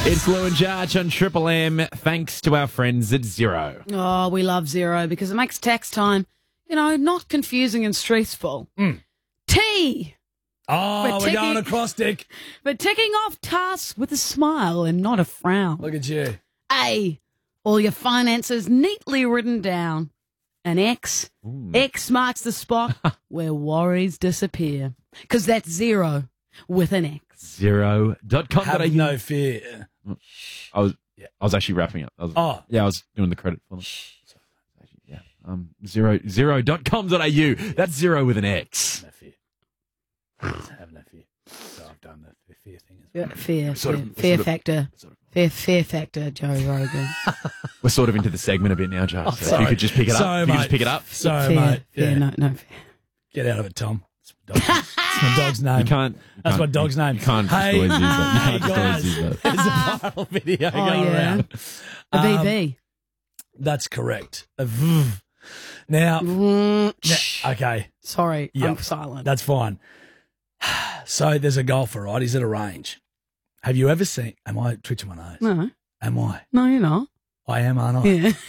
It's Lou and Jarch on Triple M, thanks to our friends at Xero. Oh, we love Xero because it makes tax time, not confusing and stressful. T. Oh, we're going acrostic. But ticking off tasks with a smile and not a frown. Look at you. A. All your finances neatly written down. And X. X marks the spot where worries disappear. Because that's Xero with an X. Xero.com. Have no fear. I was actually wrapping up. I was doing the credit for them. Yeah. Xero.com.au. That's Xero with an X. No fear. Have no fear. So I've done the fear thing as well. Fear factor. Fear factor, Joe Rogan. We're sort of into the segment a bit now, Joe. So if sorry. you could just pick it up. Sorry, If you could mate. just pick it up. Sorry, Fear, mate. fear, Yeah. no. Get out of it, Tom. It's my dog's name. You can't. That's my dog's name. You can't just Hey, always use that. You hey can't just always use guys, that. there's a viral video going around. The VV. That's correct. A v. Now, okay, Sorry, Yep. I'm silent. that's fine. So there's a golfer, right? He's at a range. Have you ever seen? Am I twitching my nose? No, Am I? you're not. I am, aren't I? Yeah.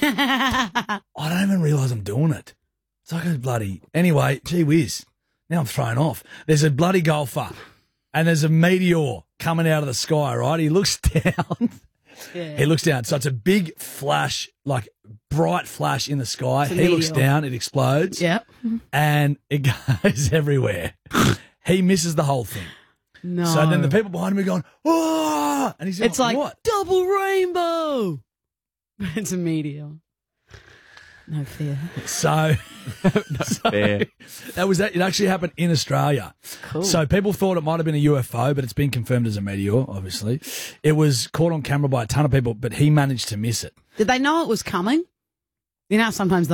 I don't even realise I'm doing it. It's like a bloody. Anyway, gee whiz. Now I'm thrown off. There's a bloody golfer, and there's a meteor coming out of the sky. Right? He looks down. Yeah. He looks down. So it's a big flash, like bright flash in the sky. It's a He looks meteor. down. It explodes. Yep. And it goes everywhere. He misses the whole thing. No. So then the people behind him are going, oh! And he's It's like what? double rainbow. It's a meteor. No fear. So, Fair. it actually happened in Australia. Cool. So people thought it might have been a UFO, but it's been confirmed as a meteor, obviously. It was caught on camera by a ton of people, but he managed to miss it. Did they know it was coming? Sometimes